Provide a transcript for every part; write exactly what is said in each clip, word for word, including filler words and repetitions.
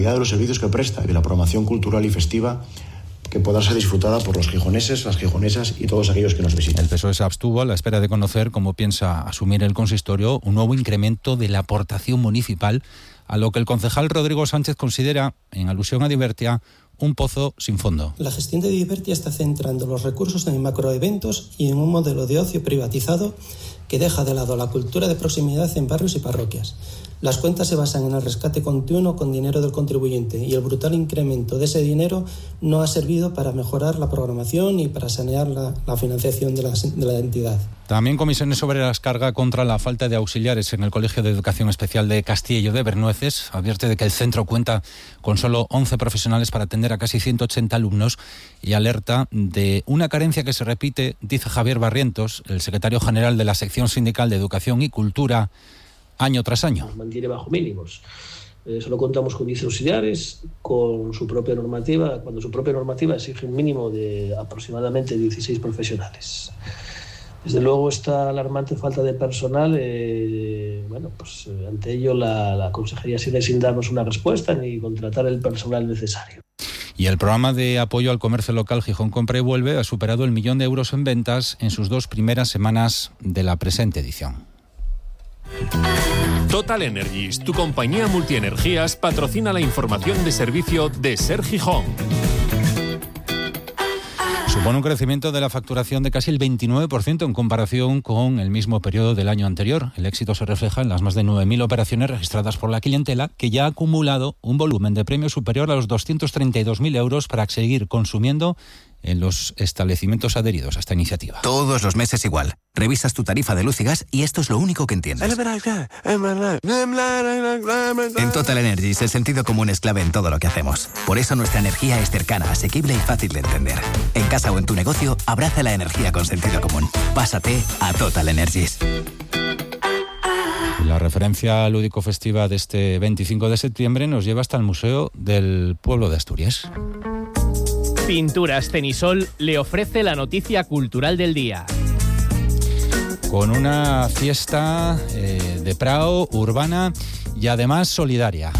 de los servicios que presta y de la programación cultural y festiva que pueda ser disfrutada por los gijoneses, las gijonesas y todos aquellos que nos visiten. El P S O E se abstuvo a la espera de conocer cómo piensa asumir el consistorio un nuevo incremento de la aportación municipal, a lo que el concejal Rodrigo Sánchez considera, en alusión a Divertia, un pozo sin fondo. La gestión de Divertia está centrando los recursos en macroeventos y en un modelo de ocio privatizado que deja de lado la cultura de proximidad en barrios y parroquias. Las cuentas se basan en el rescate continuo con dinero del contribuyente y el brutal incremento de ese dinero no ha servido para mejorar la programación y para sanear la, la financiación de la, de la entidad. También Comisiones Obreras carga contra la falta de auxiliares en el Colegio de Educación Especial de Castillo de Bernueces. Advierte de que el centro cuenta con solo once profesionales para atender a casi ciento ochenta alumnos y alerta de una carencia que se repite, dice Javier Barrientos, el secretario general de la sección sindical de Educación y Cultura, año tras año. Nos mantiene bajo mínimos. Eh, solo contamos con diez auxiliares, con su propia normativa, cuando su propia normativa exige un mínimo de aproximadamente dieciséis profesionales. Desde luego, esta alarmante falta de personal, eh, bueno, pues eh, ante ello la, la Consejería sigue sin darnos una respuesta ni contratar el personal necesario. Y el programa de apoyo al comercio local Gijón Compra y Vuelve ha superado el millón de euros en ventas en sus dos primeras semanas de la presente edición. Total Energies, tu compañía multienergías, patrocina la información de servicio de Ser Gijón. Supone un crecimiento de la facturación de casi el veintinueve por ciento en comparación con el mismo periodo del año anterior. El éxito se refleja en las más de nueve mil operaciones registradas por la clientela, que ya ha acumulado un volumen de premios superior a los doscientos treinta y dos mil euros para seguir consumiendo en los establecimientos adheridos a esta iniciativa. Todos los meses igual. Revisas tu tarifa de luz y gas y esto es lo único que entiendes. En Total Energies el sentido común es clave en todo lo que hacemos. Por eso nuestra energía es cercana, asequible y fácil de entender. En casa o en tu negocio, abraza la energía con sentido común. Pásate a Total Energies. La referencia lúdico-festiva de este veinticinco de septiembre nos lleva hasta el Museo del Pueblo de Asturias. Pinturas Cenisol le ofrece la noticia cultural del día. Con una fiesta eh, de Prao, urbana y además solidaria.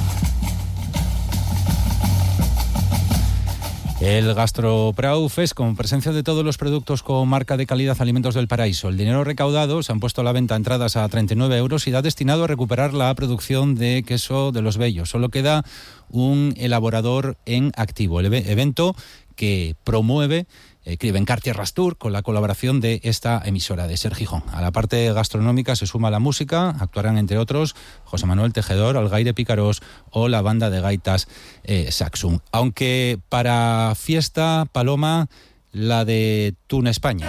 El Gastro Prau Fest, con presencia de todos los productos con marca de calidad Alimentos del Paraíso. El dinero recaudado se han puesto a la venta entradas a treinta y nueve euros y da destinado a recuperar la producción de queso de los Bellos. Solo queda un elaborador en activo. El evento que promueve eh, Crivencar Rastur con la colaboración de esta emisora de Ser Gijón. A la parte gastronómica se suma la música. Actuarán entre otros José Manuel Tejedor, Algaire Picarós o la banda de gaitas eh, Saxum. Aunque para fiesta, Paloma, la de Tuna España.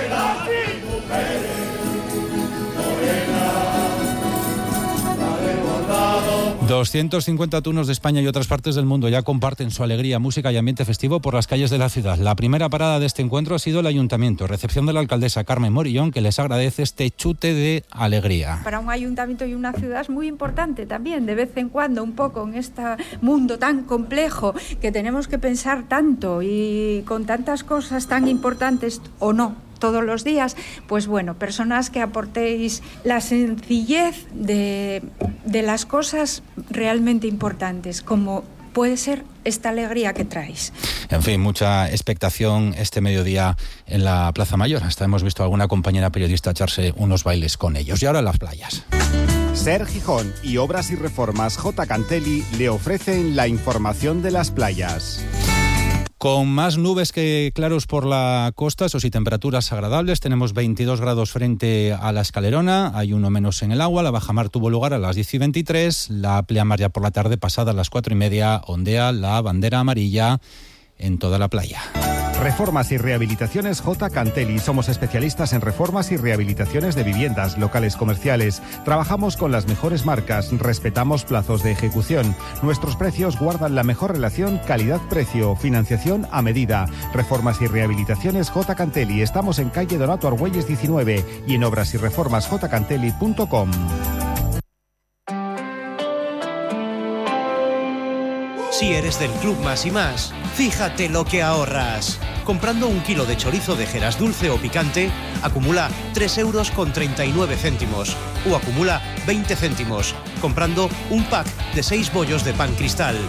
doscientos cincuenta tunos de España y otras partes del mundo ya comparten su alegría, música y ambiente festivo por las calles de la ciudad. La primera parada de este encuentro ha sido el Ayuntamiento, recepción de la alcaldesa Carmen Morillón, que les agradece este chute de alegría. Para un ayuntamiento y una ciudad es muy importante también, de vez en cuando, un poco en este mundo tan complejo que tenemos que pensar tanto y con tantas cosas tan importantes o no todos los días, pues bueno, personas que aportéis la sencillez de, de las cosas realmente importantes, como puede ser esta alegría que traéis. En fin, mucha expectación este mediodía en la Plaza Mayor. Hasta hemos visto a alguna compañera periodista echarse unos bailes con ellos. Y ahora las playas. Ser Gijón y Obras y Reformas J. Cantelli le ofrecen la información de las playas. Con más nubes que claros por la costa, eso sí, temperaturas agradables. Tenemos veintidós grados frente a la Escalerona, hay uno menos en el agua. La bajamar tuvo lugar a las diez y veintitrés, la pleamar ya por la tarde pasada a las cuatro y media, ondea la bandera amarilla en toda la playa. Reformas y Rehabilitaciones J. Cantelli. Somos especialistas en reformas y rehabilitaciones de viviendas, locales comerciales. Trabajamos con las mejores marcas, respetamos plazos de ejecución. Nuestros precios guardan la mejor relación calidad-precio, financiación a medida. Reformas y Rehabilitaciones J. Cantelli. Estamos en calle Donato Argüelles diecinueve y en obras y reformas j cantelli punto com. Si eres del Club Más y Más, fíjate lo que ahorras. Comprando un kilo de chorizo de Jeras dulce o picante, acumula tres euros con treinta y nueve céntimos o acumula veinte céntimos. comprando un pack de seis bollos de pan cristal.